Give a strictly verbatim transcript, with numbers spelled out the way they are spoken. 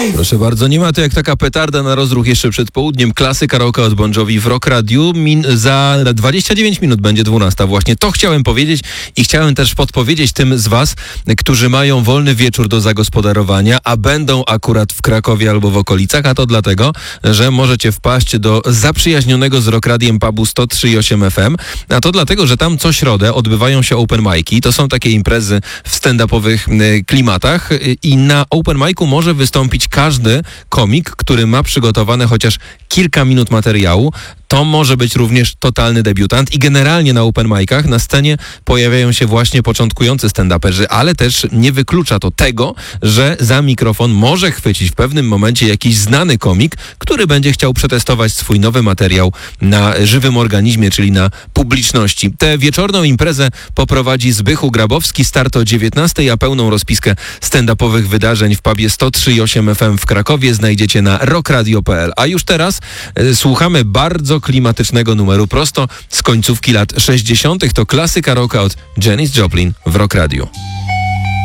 Proszę bardzo, nie ma to jak taka petarda na rozruch jeszcze przed południem. Klasy karaoke od Bon Jovi w Rock Radiu. Min- za dwadzieścia dziewięć minut będzie dwunasta właśnie. To chciałem powiedzieć i chciałem też podpowiedzieć tym z was, którzy mają wolny wieczór do zagospodarowania, a będą akurat w Krakowie albo w okolicach, a to dlatego, że możecie wpaść do zaprzyjaźnionego z Rock Radiem pubu sto trzy i osiem F M, a to dlatego, że tam co środę odbywają się open mic'i. To są takie imprezy w stand-upowych y, klimatach y, i na open mic'u może wystąpić każdy komik, który ma przygotowane chociaż kilka minut materiału. To może być również totalny debiutant i generalnie na open mic'ach na scenie pojawiają się właśnie początkujący stand-uperzy, ale też nie wyklucza to tego, że za mikrofon może chwycić w pewnym momencie jakiś znany komik, który będzie chciał przetestować swój nowy materiał na żywym organizmie, czyli na publiczności. Tę wieczorną imprezę poprowadzi Zbychu Grabowski. Start o dziewiętnastej, a pełną rozpiskę stand-upowych wydarzeń w pubie sto trzy i osiem F M w Krakowie znajdziecie na rockradio kropka p l. A już teraz y, słuchamy bardzo klimatycznego numeru prosto z końcówki lat sześćdziesiątych. To klasy karaoke od Janis Joplin w Rock Radiu.